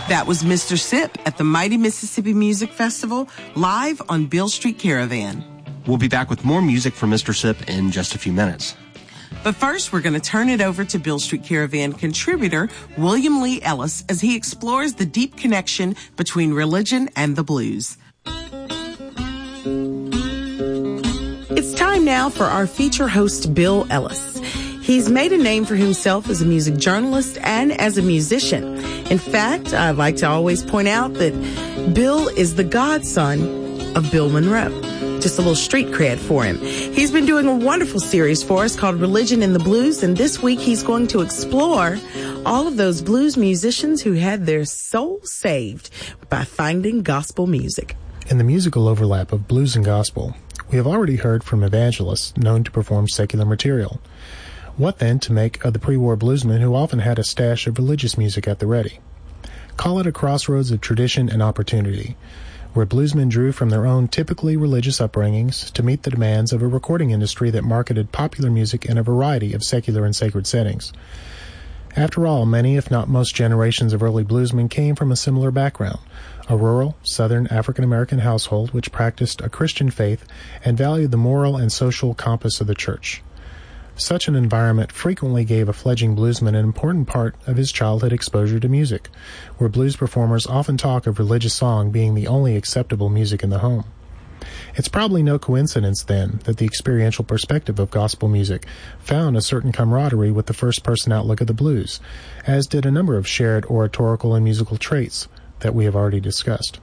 That was Mr. Sip at the Mighty Mississippi Music Festival, live on Beale Street Caravan. We'll be back with more music from Mr. Sip in just a few minutes. But first, we're going to turn it over to Beale Street Caravan contributor William Lee Ellis as he explores the deep connection between religion and the blues. It's time now for our feature host, Bill Ellis. He's made a name for himself as a music journalist and as a musician. In fact, I'd like to always point out that Bill is the godson of Bill Monroe. Just a little street cred for him. He's been doing a wonderful series for us called Religion in the Blues, and this week he's going to explore all of those blues musicians who had their soul saved by finding gospel music. In the musical overlap of blues and gospel, we have already heard from evangelists known to perform secular material. What then to make of the pre-war bluesmen who often had a stash of religious music at the ready? Call it a crossroads of tradition and opportunity, where bluesmen drew from their own typically religious upbringings to meet the demands of a recording industry that marketed popular music in a variety of secular and sacred settings. After all, many, if not most generations of early bluesmen came from a similar background, a rural, southern African-American household which practiced a Christian faith and valued the moral and social compass of the church. Such an environment frequently gave a fledgling bluesman an important part of his childhood exposure to music, where blues performers often talk of religious song being the only acceptable music in the home. It's probably no coincidence, then, that the experiential perspective of gospel music found a certain camaraderie with the first-person outlook of the blues, as did a number of shared oratorical and musical traits that we have already discussed.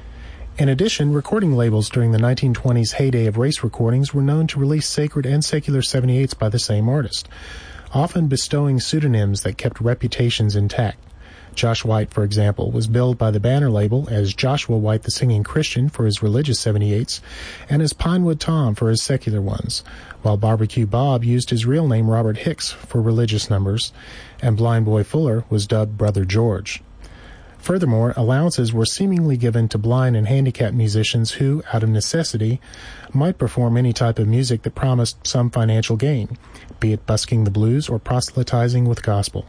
In addition, recording labels during the 1920s heyday of race recordings were known to release sacred and secular 78s by the same artist, often bestowing pseudonyms that kept reputations intact. Josh White, for example, was billed by the Banner label as Joshua White the Singing Christian for his religious 78s and as Pinewood Tom for his secular ones, while Barbecue Bob used his real name Robert Hicks for religious numbers, and Blind Boy Fuller was dubbed Brother George. Furthermore, allowances were seemingly given to blind and handicapped musicians who, out of necessity, might perform any type of music that promised some financial gain, be it busking the blues or proselytizing with gospel.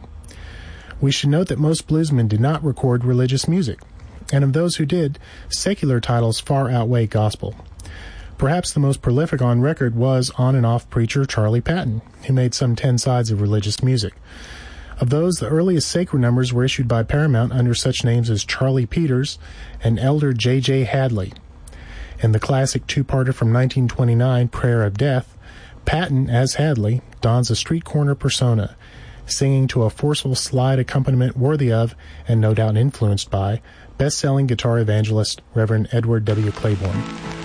We should note that most bluesmen did not record religious music, and of those who did, secular titles far outweigh gospel. Perhaps the most prolific on record was on and off preacher Charlie Patton, who made some 10 sides of religious music. Of those, the earliest sacred numbers were issued by Paramount under such names as Charlie Peters and Elder J.J. Hadley. In the classic two-parter from 1929, Prayer of Death, Patton, as Hadley, dons a street corner persona, singing to a forceful slide accompaniment worthy of, and no doubt influenced by, best-selling guitar evangelist Reverend Edward W. Claiborne.